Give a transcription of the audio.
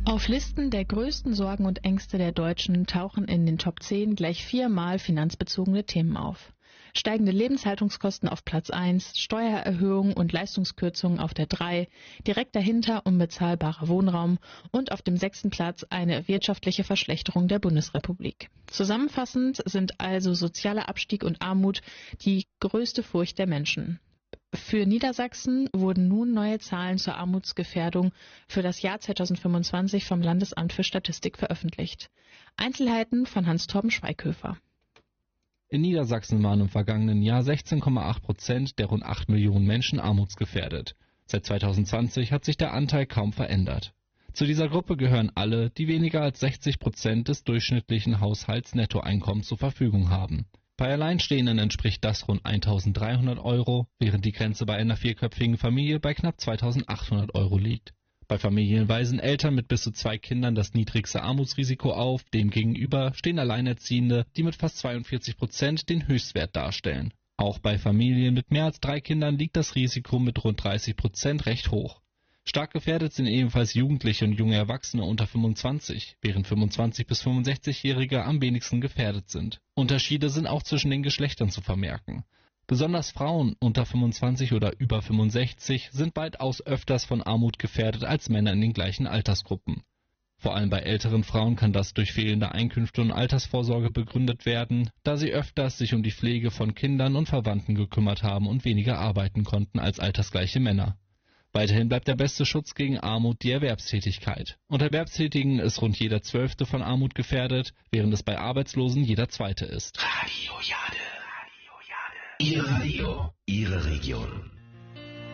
Auf Listen der größten Sorgen und Ängste der Deutschen tauchen in den Top 10 gleich 4-mal finanzbezogene Themen auf. Steigende Lebenshaltungskosten auf Platz 1, Steuererhöhung und Leistungskürzungen auf der 3, direkt dahinter unbezahlbarer Wohnraum und auf dem 6. Platz eine wirtschaftliche Verschlechterung der Bundesrepublik. Zusammenfassend sind also sozialer Abstieg und Armut die größte Furcht der Menschen. Für Niedersachsen wurden nun neue Zahlen zur Armutsgefährdung für das Jahr 2025 vom Landesamt für Statistik veröffentlicht. Einzelheiten von Hans-Torben Schweighöfer. In Niedersachsen waren im vergangenen Jahr 16,8% der rund 8 Millionen Menschen armutsgefährdet. Seit 2020 hat sich der Anteil kaum verändert. Zu dieser Gruppe gehören alle, die weniger als 60% des durchschnittlichen Haushaltsnettoeinkommens zur Verfügung haben. Bei Alleinstehenden entspricht das rund 1.300 €, während die Grenze bei einer vierköpfigen Familie bei knapp 2.800 € liegt. Bei Familien weisen Eltern mit bis zu 2 Kindern das niedrigste Armutsrisiko auf, demgegenüber stehen Alleinerziehende, die mit fast 42% den Höchstwert darstellen. Auch bei Familien mit mehr als 3 Kindern liegt das Risiko mit rund 30% recht hoch. Stark gefährdet sind ebenfalls Jugendliche und junge Erwachsene unter 25, während 25- bis 65-Jährige am wenigsten gefährdet sind. Unterschiede sind auch zwischen den Geschlechtern zu vermerken. Besonders Frauen unter 25 oder über 65 sind weitaus öfters von Armut gefährdet als Männer in den gleichen Altersgruppen. Vor allem bei älteren Frauen kann das durch fehlende Einkünfte und Altersvorsorge begründet werden, da sie öfters sich um die Pflege von Kindern und Verwandten gekümmert haben und weniger arbeiten konnten als altersgleiche Männer. Weiterhin bleibt der beste Schutz gegen Armut die Erwerbstätigkeit. Unter Erwerbstätigen ist rund jeder 12. von Armut gefährdet, während es bei Arbeitslosen jeder 2. ist. Radio Jade. Ihr Radio, Ihre Region.